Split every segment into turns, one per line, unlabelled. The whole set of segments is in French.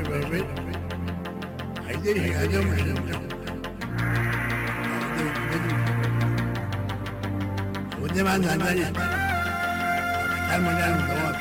Robert. Haydi hadi ودي ما عندها مانع كان مجال الجواب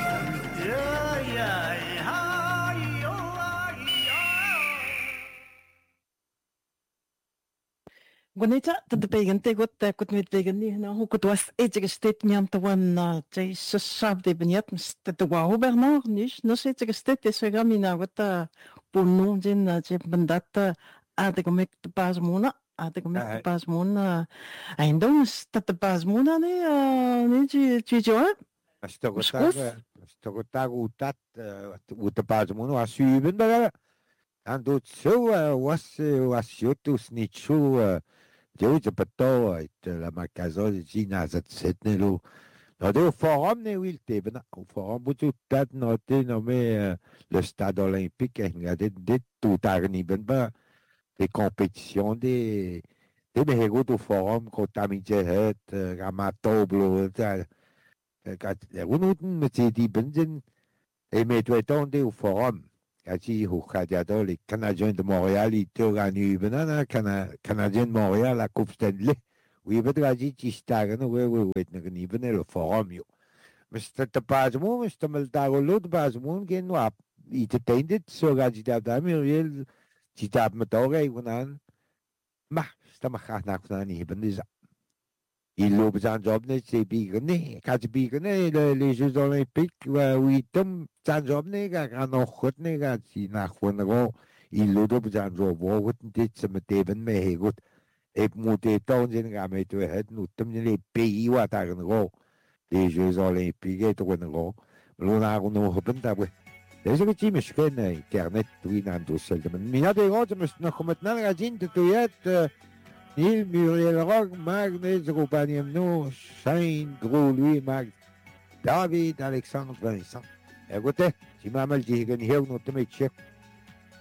Gonita, dat de pegante gut mit wegen ni na gut was ejige stet mi antawan na jay sab de beniat stet wa Bernard nish no se ejige stet es ga mi na gut ponnon din na je bandata a de gomek de pasmona a de gomek de pasmona ainda stet de pasmona ne je
Stogotag utat utapazmono asüben da ando so was jotus nit so Joe pato la macazo gina zetnelo no de forum ne wil teben au forum butu tat note nommé le stade olympique regardé de tout arni ben ba les compétitions des mehego do forum contamidjet ramatoblo unuten mit die Binden et mettons au forum. Quand les Canadiens de Montréal, ils organisent les Canadiens de Montréal, la Coupe Stanley. Oui, mais tu stagne, oui, le forum. Mais c'était pas le monde, c'était mal dans l'autre bas monde, qui nous il était so gagité da Muriel, tu tapes me torre, ma, c'était ma carte ni ben il loopt aan job net c'est bigné quand bigné les Jeux olympiques oui tom aan job ne ga nog goed ne ga si na gewoon il loopt aan job wat dit se met even mee goed ik moet het dan zien ga met het nu tom ne pays wat daar go les Jeux olympiques et on go lo na go no hopen da we deze que ti misschien internet oui na do sel de mina de go te nog met na ga zien te het Neil Muriel Rock, Magnus Roupaniemno, Shane, Gros Louis, Mag, David, Alexandre, Vincent. Écoutez, si ma mal dit que nous te mettions.